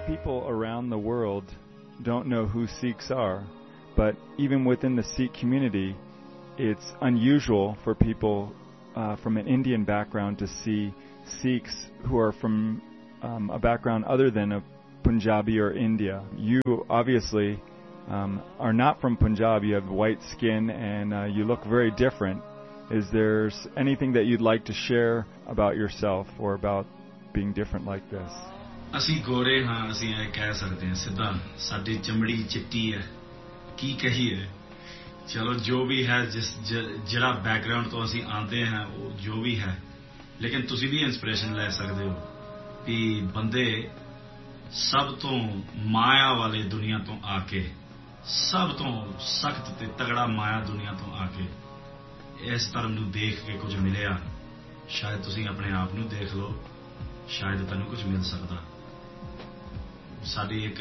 people around the world don't know who Sikhs are, but even within the Sikh community, it's unusual for people from an Indian background to see Sikhs who are from a background other than a Punjabi or India. You obviously are not from Punjab. You have white skin and you look very different. Is there anything that you'd like to share about yourself or about being different like this? ਅਸੀਂ ਗੋਰੇ ਹਾਂ, ਅਸੀਂ ਇਹ ਕਹਿ ਸਕਦੇ ਹਾਂ ਸਿੱਧਾ, ਸਾਡੀ ਚਮੜੀ ਚਿੱਟੀ ਹੈ, ਕੀ ਕਹੀਏ। ਚਲੋ ਜੋ ਵੀ ਹੈ, ਜਿਹੜਾ ਬੈਕਗ੍ਰਾਉਂਡ ਤੋਂ ਅਸੀਂ ਆਉਂਦੇ ਹਾਂ ਉਹ ਜੋ ਵੀ ਹੈ, ਲੇਕਿਨ ਤੁਸੀਂ ਵੀ ਇੰਸਪੀਰੇਸ਼ਨ ਲੈ ਸਕਦੇ ਹੋ ਕਿ ਬੰਦੇ ਸਭ ਤੋਂ ਮਾਇਆ ਵਾਲੇ ਦੁਨੀਆ ਤੋਂ ਆ ਕੇ, ਸਭ ਤੋਂ ਸਖਤ ਤੇ ਤਗੜਾ ਮਾਇਆ ਦੁਨੀਆ ਤੋਂ ਆ ਕੇ ਇਸ ਧਰਮ ਨੂੰ ਦੇਖ ਕੇ ਕੁਝ ਮਿਲਿਆ। ਸ਼ਾਇਦ ਤੁਸੀਂ ਆਪਣੇ ਆਪ ਨੂੰ ਦੇਖ ਲਓ, ਸ਼ਾਇਦ ਤੁਹਾਨੂੰ ਕੁਝ ਮਿਲ ਸਕਦਾ। ਸਾਡੀ ਇੱਕ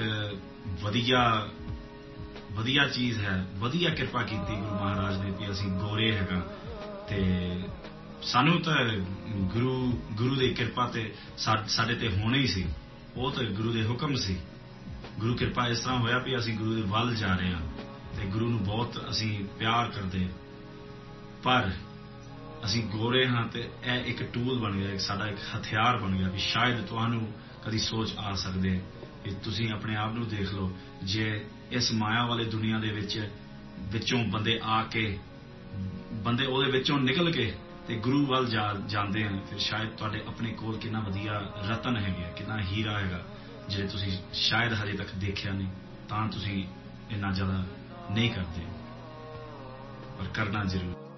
ਵਧੀਆ ਚੀਜ਼ ਹੈ, ਵਧੀਆ ਕਿਰਪਾ ਕੀਤੀ ਗੁਰੂ ਮਹਾਰਾਜ ਨੇ ਕਿ ਅਸੀਂ ਗੋਰੇ ਹੈਗਾ, ਤੇ ਸਾਨੂੰ ਤਾਂ ਗੁਰੂ ਦੀ ਕਿਰਪਾ ਤੇ ਸਾਡੇ ਤੇ ਹੋਣੀ ਹੀ ਸੀ। ਉਹ ਤਾਂ ਗੁਰੂ ਦੇ ਹੁਕਮ ਸੀ। ਗੁਰੂ ਕਿਰਪਾ ਇਸ ਤਰ੍ਹਾਂ ਹੋਇਆ ਵੀ ਅਸੀਂ ਗੁਰੂ ਦੇ ਵੱਲ ਜਾ ਰਹੇ ਹਾਂ ਤੇ ਗੁਰੂ ਨੂੰ ਬਹੁਤ ਅਸੀਂ ਪਿਆਰ ਕਰਦੇ, ਪਰ ਅਸੀਂ ਗੋਰੇ ਹਾਂ ਤੇ ਇਹ ਇੱਕ ਟੂਲ ਬਣ ਗਿਆ, ਸਾਡਾ ਇੱਕ ਹਥਿਆਰ ਬਣ ਗਿਆ ਵੀ ਸ਼ਾਇਦ ਤੁਹਾਨੂੰ ਕਦੀ ਸੋਚ ਆ ਸਕਦੇ ਕਿ ਤੁਸੀਂ ਆਪਣੇ ਆਪ ਨੂੰ ਦੇਖ ਲਓ। ਜੇ ਇਸ ਮਾਇਆ ਵਾਲੇ ਦੁਨੀਆ ਦੇ ਵਿੱਚੋਂ ਬੰਦੇ ਆ ਕੇ, ਬੰਦੇ ਉਹਦੇ ਵਿੱਚੋਂ ਨਿਕਲ ਕੇ ਤੇ ਗੁਰੂ ਵੱਲ ਜਾਂਦੇ ਹਨ, ਫਿਰ ਸ਼ਾਇਦ ਤੁਹਾਡੇ ਆਪਣੇ ਕੋਲ ਕਿੰਨਾ ਵਧੀਆ ਰਤਨ ਹੈਗਾ, ਕਿੰਨਾ ਹੀਰਾ ਹੈਗਾ, ਜਿਹੜੇ ਤੁਸੀਂ ਸ਼ਾਇਦ ਹਜੇ ਤੱਕ ਦੇਖਿਆ ਨਹੀਂ, ਤਾਂ ਤੁਸੀਂ ਇੰਨਾ ਜ਼ਿਆਦਾ ਨਹੀਂ ਕਰਦੇ, ਪਰ ਕਰਨਾ ਜ਼ਰੂਰ।